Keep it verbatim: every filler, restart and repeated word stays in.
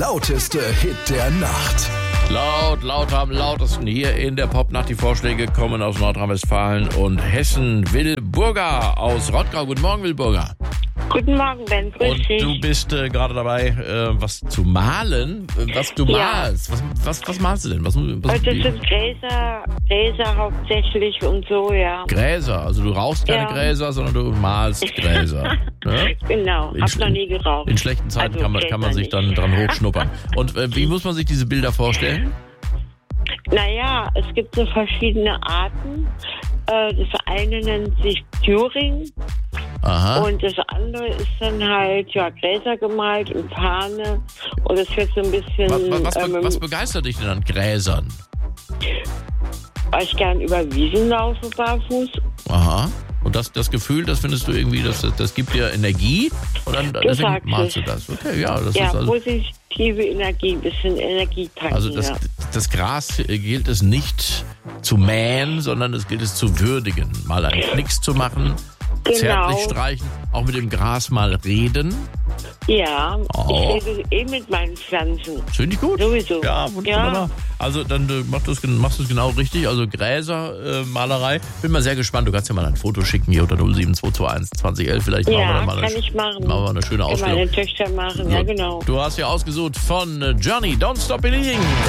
lauteste Hit der Nacht. Laut, laut am lautesten hier in der Popnacht. Die Vorschläge kommen aus Nordrhein-Westfalen und Hessen. Will Burger aus Rottgau. Guten Morgen, Will Burger. Guten Morgen, Ben. Grüß Und dich. du bist äh, gerade dabei, äh, was zu malen. Äh, Was du Ja. malst. Was, was, was malst du denn? Was, was, Also, das sind Gräser, Gräser hauptsächlich und so, ja. Gräser. Also du rauchst keine Ja. Gräser, sondern du malst Gräser. Ne? Genau, In hab sch- noch nie geraucht. In schlechten Zeiten Also kann, man, kann man Gräser sich dann nicht. dran hochschnuppern. Und äh, wie muss man sich diese Bilder vorstellen? Naja, es gibt so verschiedene Arten. Äh, Das eine nennt sich Thüring Aha. und das andere ist dann halt, ja, Gräser gemalt und Fahne. Und es wird so ein bisschen, Was, was, was, be- ähm, was begeistert dich denn an Gräsern? weil ich gern über Wiesen laufe, barfuß. Aha. Und das, das Gefühl, das findest du irgendwie, das, das, das gibt dir Energie? Und dann deswegen sagst malst es. du das. Okay, ja, das Ja, ist also. positive Energie, ein bisschen Energie tanken, Also das, ja. das Gras äh, gilt es nicht zu mähen, sondern es gilt es zu würdigen. Mal einen Knicks zu machen, Genau. zärtlich streichen, auch mit dem Gras mal reden. Ja, Oh. ich rede eh mit meinen Pflanzen. Finde ich gut. Sowieso. Ja, Ja. wunderbar. Also dann äh, machst du es machst du es genau richtig. Also Gräser, äh, Malerei. Bin mal sehr gespannt. Du kannst ja mal ein Foto schicken hier unter null sieben zwei zwei eins zwanzig elf. Vielleicht machen wir Ja, dann mal eine, kann ich machen. machen wir eine schöne Kann Ausstellung. meine Töchter machen, ja genau. Du hast ja ausgesucht von äh, Johnny, Don't Stop Believing.